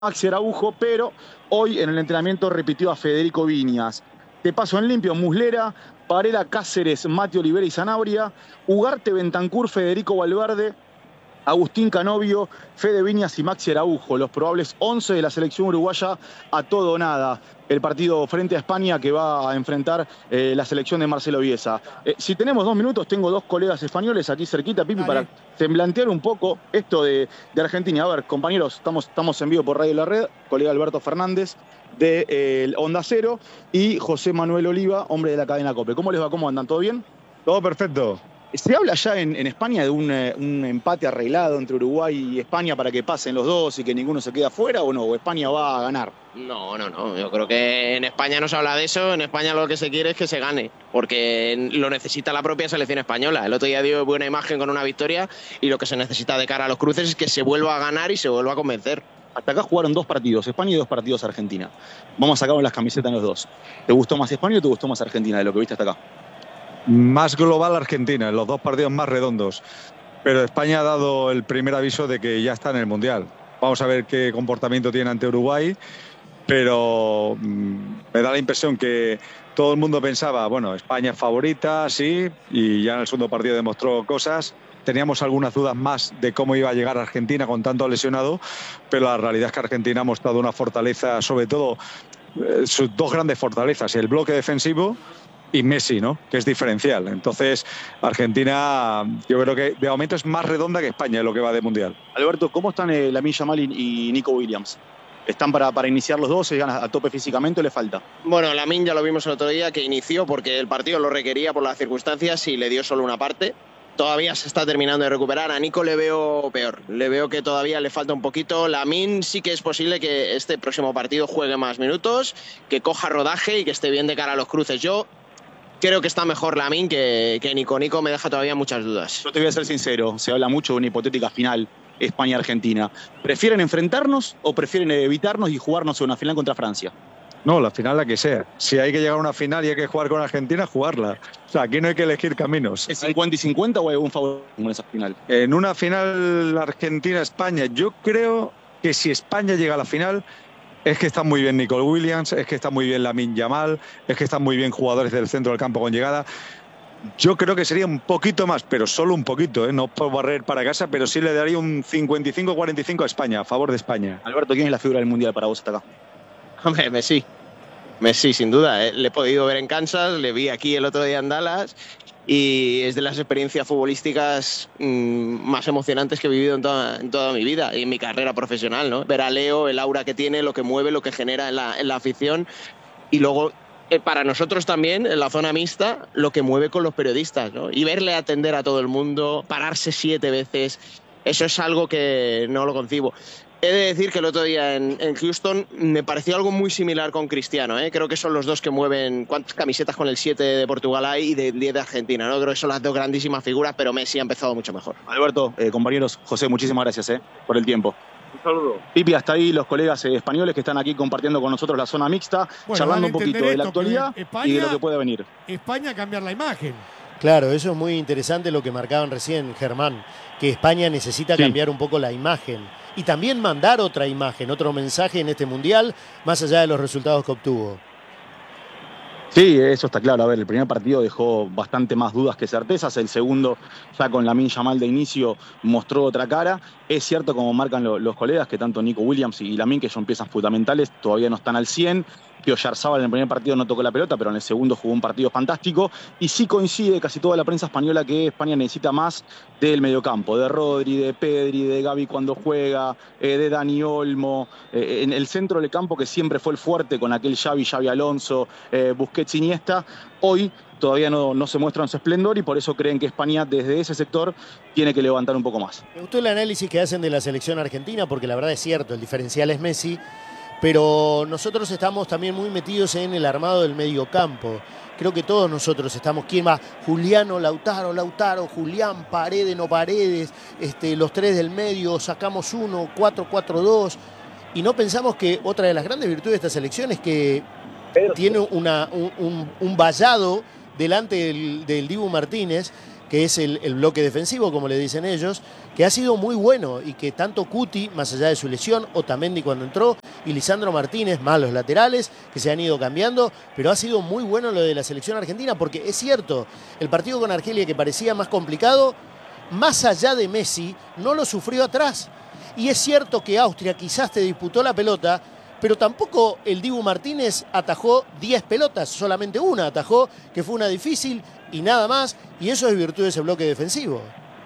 Maxi Araujo, pero hoy en el entrenamiento repitió a Federico Viñas. Te paso en limpio: Muslera, Varela, Cáceres, Mati Olivera y Sanabria, Ugarte, Bentancur, Federico Valverde, Agustín Canovio, Fede Viñas y Maxi Araujo, los probables 11 de la selección uruguaya a todo o nada. El partido frente a España que va a enfrentar la selección de Marcelo Bielsa. Si tenemos 2 minutos, tengo 2 colegas españoles aquí cerquita, Pipi, para semblantear un poco esto de Argentina. A ver, compañeros, estamos en vivo por Radio La Red, colega Alberto Fernández de Onda Cero y José Manuel Oliva, hombre de la cadena COPE. ¿Cómo les va? ¿Cómo andan? ¿Todo bien? Todo perfecto. ¿Se habla ya en España de un empate arreglado entre Uruguay y España para que pasen los dos y que ninguno se quede afuera o no? ¿O España va a ganar? No. Yo creo que en España no se habla de eso. En España lo que se quiere es que se gane, porque lo necesita la propia selección española. El otro día dio buena imagen con una victoria y lo que se necesita de cara a los cruces es que se vuelva a ganar y se vuelva a convencer. Hasta acá jugaron 2 partidos, España y 2 partidos Argentina. Vamos a sacarnos las camisetas en los dos. ¿Te gustó más España o te gustó más Argentina de lo que viste hasta acá? Más global Argentina, en los 2 partidos más redondos. Pero España ha dado el primer aviso de que ya está en el Mundial. Vamos a ver qué comportamiento tiene ante Uruguay, pero me da la impresión que todo el mundo pensaba, bueno, España es favorita, sí, y ya en el segundo partido demostró cosas. Teníamos algunas dudas más de cómo iba a llegar a Argentina con tanto lesionado, pero la realidad es que Argentina ha mostrado una fortaleza, sobre todo sus 2 grandes fortalezas, el bloque defensivo y Messi, ¿no?, que es diferencial. Entonces, Argentina, yo creo que de momento es más redonda que España en lo que va de Mundial. Alberto, ¿cómo están Lamine Yamal y Nico Williams? ¿Están para iniciar los dos? ¿Se llegan a tope físicamente o le falta? Bueno, Lamine ya lo vimos el otro día, que inició porque el partido lo requería por las circunstancias y le dio solo una parte. Todavía se está terminando de recuperar. A Nico le veo peor. Le veo que todavía le falta un poquito. Lamine sí que es posible que este próximo partido juegue más minutos, que coja rodaje y que esté bien de cara a los cruces. Yo creo que está mejor Lamine que Nico. Nico me deja todavía muchas dudas. Yo te voy a ser sincero, se habla mucho de una hipotética final España-Argentina. ¿Prefieren enfrentarnos o prefieren evitarnos y jugarnos en una final contra Francia? No, la final la que sea. Si hay que llegar a una final y hay que jugar con Argentina, jugarla. O sea, aquí no hay que elegir caminos. ¿Es 50 y 50 o hay algún favorito en esa final? En una final Argentina-España, yo creo que si España llega a la final, es que está muy bien Nico Williams, es que está muy bien Lamine Yamal, es que están muy bien jugadores del centro del campo con llegada. Yo creo que sería un poquito más, pero solo un poquito, no por barrer para casa, pero sí le daría un 55-45 a España, a favor de España. Alberto, ¿quién es la figura del Mundial para vos hasta acá? Hombre, Messi. Messi, sin duda. Le he podido ver en Kansas, le vi aquí el otro día en Dallas y es de las experiencias futbolísticas más emocionantes que he vivido en toda mi vida y en mi carrera profesional, ¿no? Ver a Leo, el aura que tiene, lo que mueve, lo que genera en la afición y luego para nosotros también, en la zona mixta, lo que mueve con los periodistas, ¿no? Y verle atender a todo el mundo, pararse 7 veces, eso es algo que no lo concibo. He de decir que el otro día en Houston me pareció algo muy similar con Cristiano, ¿eh? Creo que son los dos que mueven cuántas camisetas con el 7 de Portugal hay y del 10 de Argentina, ¿no? Creo que son las 2 grandísimas figuras, pero Messi ha empezado mucho mejor. Alberto, compañeros, José, muchísimas gracias por el tiempo. Un saludo. Pipi, hasta ahí los colegas españoles que están aquí compartiendo con nosotros la zona mixta, bueno, charlando vale un poquito de la actualidad España, y de lo que puede venir. España cambiar la imagen. Claro, eso es muy interesante lo que marcaban recién, Germán, que España necesita cambiar un poco la imagen y también mandar otra imagen, otro mensaje en este Mundial, más allá de los resultados que obtuvo. Sí, eso está claro. A ver, el primer partido dejó bastante más dudas que certezas. El segundo, ya con Lamine Yamal de inicio, mostró otra cara. Es cierto, como marcan los colegas, que tanto Nico Williams y Lamine, que son piezas fundamentales, todavía no están al 100. Pio Yarzábal en el primer partido no tocó la pelota, pero en el segundo jugó un partido fantástico. Y sí coincide casi toda la prensa española que España necesita más del mediocampo, de Rodri, de Pedri, de Gavi cuando juega, de Dani Olmo, en el centro del campo que siempre fue el fuerte con aquel Xavi Alonso, Busquets, Iniesta. Hoy todavía no se muestra en su esplendor y por eso creen que España desde ese sector tiene que levantar un poco más. Me gustó el análisis que hacen de la selección argentina porque la verdad es cierto, el diferencial es Messi. Pero nosotros estamos también muy metidos en el armado del mediocampo. Creo que todos nosotros estamos. ¿Quién va? Juliano, Lautaro, Julián, Paredes, no Paredes, los 3 del medio, sacamos uno, 4-4-2. Y no pensamos que otra de las grandes virtudes de esta selección es que tiene un vallado delante del Dibu Martínez que es el bloque defensivo, como le dicen ellos, que ha sido muy bueno y que tanto Cuti, más allá de su lesión, Otamendi cuando entró, y Lisandro Martínez, más los laterales, que se han ido cambiando, pero ha sido muy bueno lo de la selección argentina, porque es cierto, el partido con Argelia que parecía más complicado, más allá de Messi, no lo sufrió atrás. Y es cierto que Austria quizás te disputó la pelota, pero tampoco el Dibu Martínez atajó 10 pelotas, solamente una atajó, que fue una difícil y nada más, y eso es virtud de ese bloque defensivo.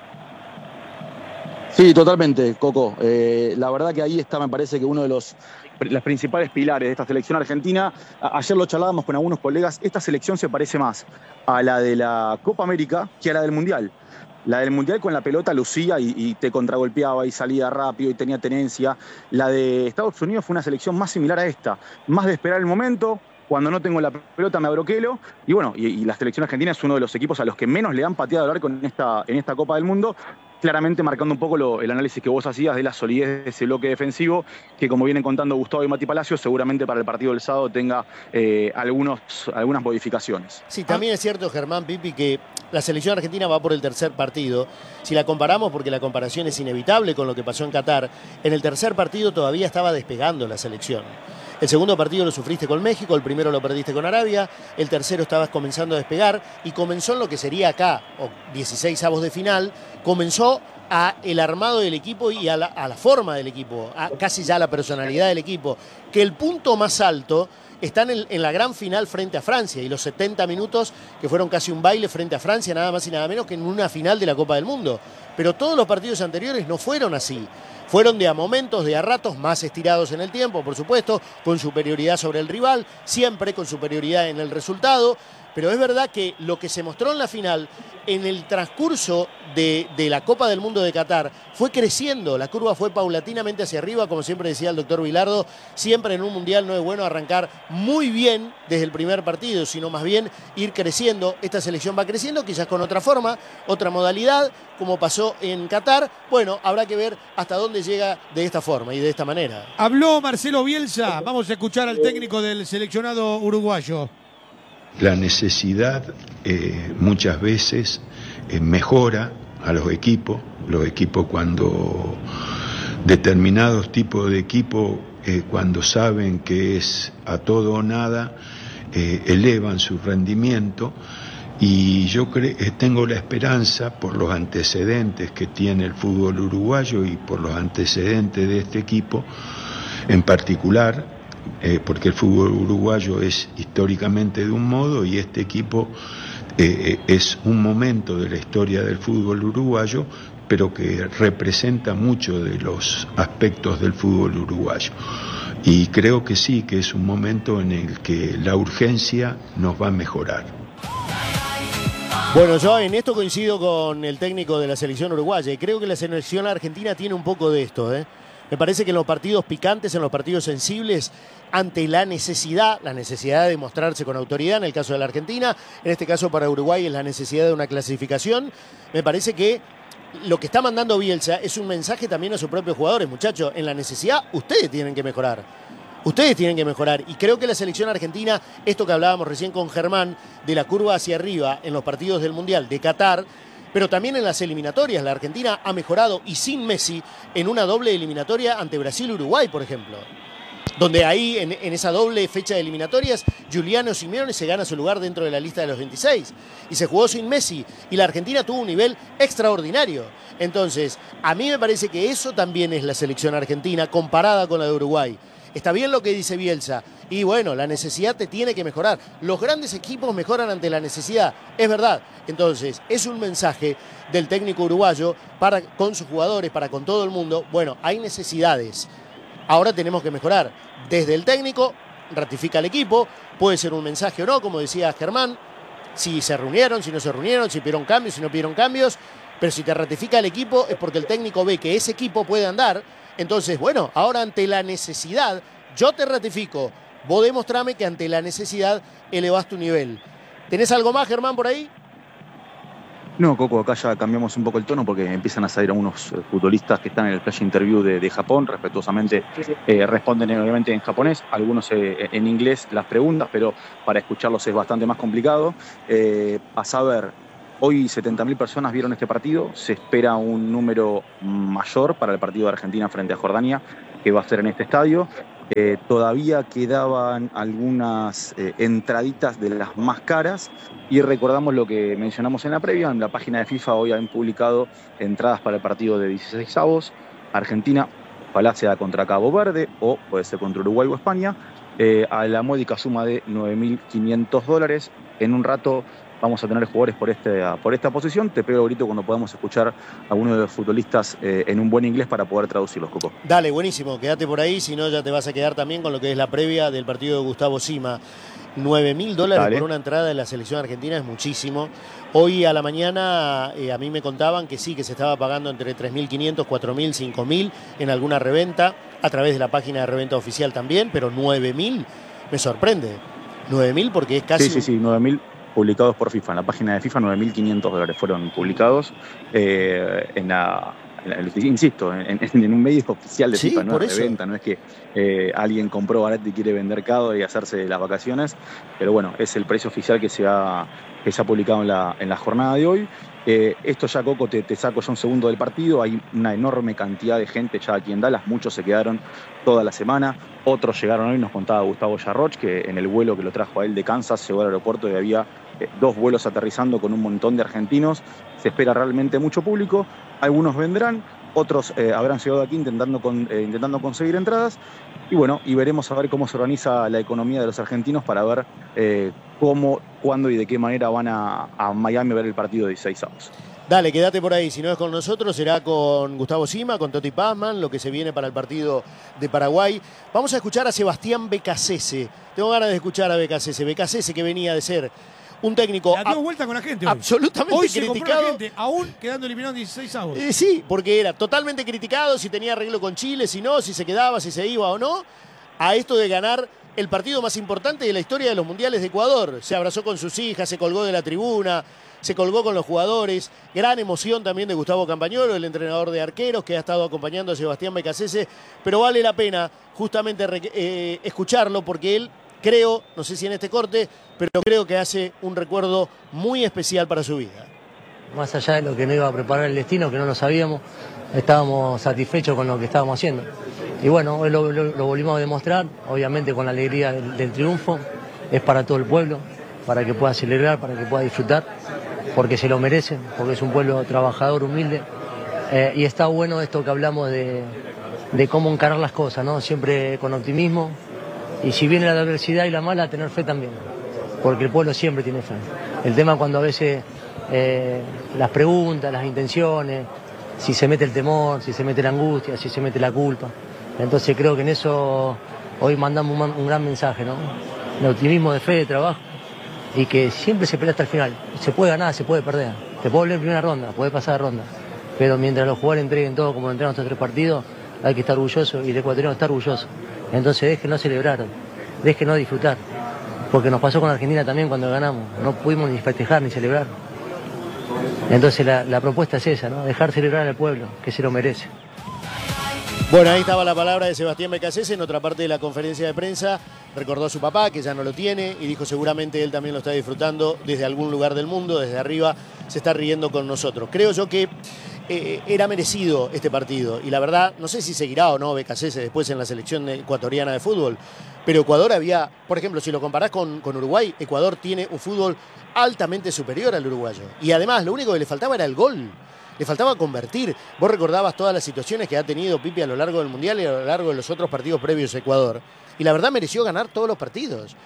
Sí, totalmente, Coco. La verdad que ahí está, me parece que uno de los principales pilares de esta selección argentina. Ayer lo charlábamos con algunos colegas, esta selección se parece más a la de la Copa América que a la del Mundial. La del Mundial con la pelota lucía y te contragolpeaba y salía rápido y tenía tenencia. La de Estados Unidos fue una selección más similar a esta, más de esperar el momento. Cuando no tengo la pelota me abroquelo. Y bueno, y la selección argentina es uno de los equipos a los que menos le han pateado al arco en esta Copa del Mundo, claramente marcando un poco el análisis que vos hacías de la solidez de ese bloque defensivo, que como vienen contando Gustavo y Mati Palacios, seguramente para el partido del sábado tenga algunas modificaciones. Sí, también es cierto, Germán, Pipi, que la selección argentina va por el tercer partido. Si la comparamos, porque la comparación es inevitable con lo que pasó en Qatar, en el tercer partido todavía estaba despegando la selección. El segundo partido lo sufriste con México, el primero lo perdiste con Arabia, el tercero estabas comenzando a despegar y comenzó en lo que sería acá, o 16avos de final, comenzó a el armado del equipo y a la forma del equipo, a casi ya la personalidad del equipo, que el punto más alto está en la gran final frente a Francia y los 70 minutos que fueron casi un baile frente a Francia, nada más y nada menos que en una final de la Copa del Mundo. Pero todos los partidos anteriores no fueron así. Fueron de a momentos, de a ratos, más estirados en el tiempo, por supuesto, con superioridad sobre el rival, siempre con superioridad en el resultado. Pero es verdad que lo que se mostró en la final, en el transcurso de la Copa del Mundo de Qatar, fue creciendo. La curva fue paulatinamente hacia arriba, como siempre decía el doctor Vilardo. Siempre en un mundial no es bueno arrancar muy bien desde el primer partido, sino más bien ir creciendo. Esta selección va creciendo, quizás con otra forma, otra modalidad, como pasó en Qatar. Bueno, habrá que ver hasta dónde llega de esta forma y de esta manera. Habló Marcelo Bielsa. Vamos a escuchar al técnico del seleccionado uruguayo. La necesidad muchas veces mejora a los equipos. Los equipos cuando determinados tipos de equipos cuando saben que es a todo o nada, elevan su rendimiento. Y yo tengo la esperanza, por los antecedentes que tiene el fútbol uruguayo y por los antecedentes de este equipo en particular, porque el fútbol uruguayo es históricamente de un modo y este equipo es un momento de la historia del fútbol uruguayo, pero que representa mucho de los aspectos del fútbol uruguayo. Y creo que sí, que es un momento en el que la urgencia nos va a mejorar. Bueno, yo en esto coincido con el técnico de la selección uruguaya y creo que la selección argentina tiene un poco de esto, Me parece que en los partidos picantes, en los partidos sensibles, ante la necesidad de mostrarse con autoridad, en el caso de la Argentina, en este caso para Uruguay es la necesidad de una clasificación, me parece que lo que está mandando Bielsa es un mensaje también a sus propios jugadores. Muchachos, en la necesidad ustedes tienen que mejorar. Ustedes tienen que mejorar y creo que la selección argentina, esto que hablábamos recién con Germán, de la curva hacia arriba en los partidos del Mundial de Qatar, pero también en las eliminatorias, la Argentina ha mejorado y sin Messi en una doble eliminatoria ante Brasil y Uruguay, por ejemplo. Donde ahí, en esa doble fecha de eliminatorias, Giuliano Simeone se gana su lugar dentro de la lista de los 26. Y se jugó sin Messi. Y la Argentina tuvo un nivel extraordinario. Entonces, a mí me parece que eso también es la selección argentina comparada con la de Uruguay. Está bien lo que dice Bielsa. Y bueno, la necesidad te tiene que mejorar. Los grandes equipos mejoran ante la necesidad. Es verdad. Entonces, es un mensaje del técnico uruguayo con sus jugadores, para con todo el mundo. Bueno, hay necesidades. Ahora tenemos que mejorar. Desde el técnico, ratifica al equipo. Puede ser un mensaje o no, como decía Germán. Si se reunieron, si no se reunieron, si pidieron cambios, si no pidieron cambios. Pero si te ratifica el equipo es porque el técnico ve que ese equipo puede andar. Entonces, bueno, ahora ante la necesidad, yo te ratifico. Vos demostrame que ante la necesidad elevás tu nivel. ¿Tenés algo más, Germán, por ahí? No, Coco, acá ya cambiamos un poco el tono porque empiezan a salir algunos futbolistas que están en el flash interview de Japón. Respetuosamente responden obviamente en japonés, algunos en inglés las preguntas, pero para escucharlos es bastante más complicado. A saber, Hoy 70.000 personas vieron este partido, se espera un número mayor para el partido de Argentina frente a Jordania, que va a ser en este estadio. Todavía quedaban algunas entraditas de las más caras y recordamos lo que mencionamos en la previa. En la página de FIFA hoy han publicado entradas para el partido de 16avos. Argentina, ojalá sea contra Cabo Verde o puede ser contra Uruguay o España, a la módica suma de $9.500. En un rato vamos a tener jugadores por esta posición. Te pego el grito cuando podamos escuchar a alguno de los futbolistas en un buen inglés para poder traducirlos, Coco. Dale, buenísimo, quédate por ahí, si no ya te vas a quedar también con lo que es la previa del partido de Gustavo Sima. $9.000 por una entrada de la selección argentina es muchísimo. Hoy a la mañana a mí me contaban que sí, que se estaba pagando entre 3.500, 4.000, 5.000 en alguna reventa, a través de la página de reventa oficial también, pero 9.000 me sorprende. 9.000 porque es casi... Sí, 9.000 publicados por FIFA. En la página de FIFA $9.500 fueron publicados insisto, en un medio oficial de FIFA, no es reventa, no es que alguien compró barato y quiere vender caro y hacerse las vacaciones, pero bueno, es el precio oficial que se ha publicado en la jornada de hoy. Esto ya, Coco, te saco ya un segundo del partido. Hay una enorme cantidad de gente ya aquí en Dallas, muchos se quedaron toda la semana, otros llegaron hoy. Nos contaba Gustavo Yarroch que en el vuelo que lo trajo a él de Kansas llegó al aeropuerto y había 2 vuelos aterrizando con un montón de argentinos. Se espera realmente mucho público. Algunos vendrán, otros habrán llegado aquí intentando conseguir entradas. Y bueno, y veremos a ver cómo se organiza la economía de los argentinos para ver cómo, cuándo y de qué manera van a Miami a ver el partido de 16avos. Dale, quédate por ahí. Si no es con nosotros, será con Gustavo Sima, con Toti Pazman, lo que se viene para el partido de Paraguay. Vamos a escuchar a Sebastián Beccacece. Tengo ganas de escuchar a Beccacece. Beccacece, que venía de ser un técnico... La dio vuelta con la gente hoy. Absolutamente hoy criticado. Se compró la gente, aún quedando eliminado en 16avos. Sí, porque era totalmente criticado si tenía arreglo con Chile, si no, si se quedaba, si se iba o no, a esto de ganar el partido más importante de la historia de los mundiales de Ecuador. Se abrazó con sus hijas, se colgó de la tribuna, se colgó con los jugadores. Gran emoción también de Gustavo Campagnolo, el entrenador de arqueros que ha estado acompañando a Sebastián Beccacece, pero vale la pena justamente escucharlo porque él, creo, no sé si en este corte, pero creo que hace un recuerdo muy especial para su vida. Más allá de lo que no iba a preparar el destino, que no lo sabíamos, estábamos satisfechos con lo que estábamos haciendo. Y bueno, hoy lo volvimos a demostrar, obviamente con la alegría del triunfo. Es para todo el pueblo, para que pueda celebrar, para que pueda disfrutar, porque se lo merecen, porque es un pueblo trabajador, humilde. Y está bueno esto que hablamos de cómo encarar las cosas, ¿no? Siempre con optimismo. Y si viene la adversidad y la mala, tener fe también, porque el pueblo siempre tiene fe. El tema cuando a veces las preguntas, las intenciones, si se mete el temor, si se mete la angustia, si se mete la culpa. Entonces creo que en eso hoy mandamos un gran mensaje, ¿no? De optimismo, de fe, de trabajo, y que siempre se pelea hasta el final. Se puede ganar, se puede perder. Te puede volver en primera ronda, puede pasar de ronda. Pero mientras los jugadores entreguen todo como lo entregan estos 3 partidos, hay que estar orgulloso y el ecuatoriano está orgulloso. Entonces déjenos celebrar, déjenos disfrutar, porque nos pasó con Argentina también cuando ganamos, no pudimos ni festejar ni celebrar. Entonces la propuesta es esa, ¿no? Dejar celebrar al pueblo, que se lo merece. Bueno, ahí estaba la palabra de Sebastián Beccacece en otra parte de la conferencia de prensa. Recordó a su papá, que ya no lo tiene, y dijo seguramente él también lo está disfrutando desde algún lugar del mundo, desde arriba, se está riendo con nosotros. Creo yo que era merecido este partido, y la verdad, no sé si seguirá o no Beccacece después en la selección ecuatoriana de fútbol, pero Ecuador había, por ejemplo, si lo comparás con Uruguay, Ecuador tiene un fútbol altamente superior al uruguayo, y además lo único que le faltaba era el gol. Le faltaba convertir. Vos recordabas todas las situaciones que ha tenido Pipi a lo largo del Mundial y a lo largo de los otros partidos previos a Ecuador. Y la verdad mereció ganar todos los partidos.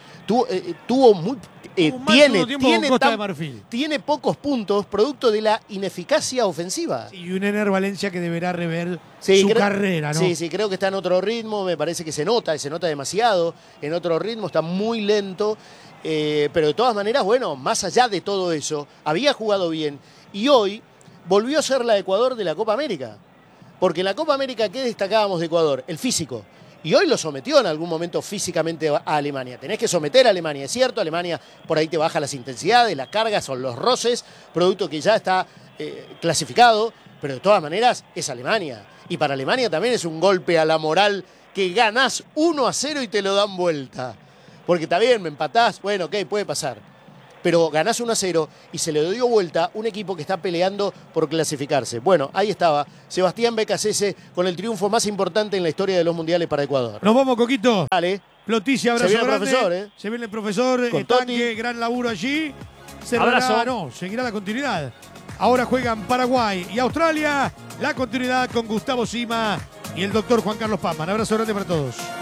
Tiene pocos puntos producto de la ineficacia ofensiva. Y un Ener Valencia que deberá rever su carrera, ¿no? Sí, creo que está en otro ritmo, me parece que se nota demasiado. En otro ritmo, está muy lento. Pero de todas maneras, bueno, más allá de todo eso, había jugado bien. Y hoy volvió a ser la Ecuador de la Copa América. Porque en la Copa América, ¿qué destacábamos de Ecuador? El físico. Y hoy lo sometió en algún momento físicamente a Alemania. Tenés que someter a Alemania, es cierto. Alemania por ahí te baja las intensidades, las cargas, son los roces, producto que ya está clasificado. Pero de todas maneras es Alemania. Y para Alemania también es un golpe a la moral que ganás 1-0 y te lo dan vuelta. Porque está bien, me empatás, bueno, ok, puede pasar. pero ganás 1-0 y se le dio vuelta un equipo que está peleando por clasificarse. Bueno, ahí estaba Sebastián Becasese con el triunfo más importante en la historia de los mundiales para Ecuador. Nos vamos, Coquito. Dale. Ploticia, abrazo Se viene el grande. profesor, Se viene el profesor, Con Tanque, Totti. gran laburo allí. Abrazo. No, seguirá la continuidad. Ahora juegan Paraguay y Australia. La continuidad con Gustavo Sima y el doctor Juan Carlos Pazman. Abrazo grande para todos.